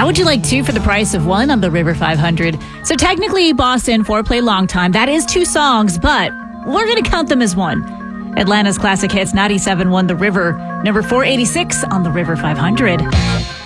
How would you like two for the price of one on the River 500? So technically, Boston, Foreplay Long Time, that is two songs, but we're going to count them as one. Atlanta's classic hits, 97.1 The River, number 486 on the River 500.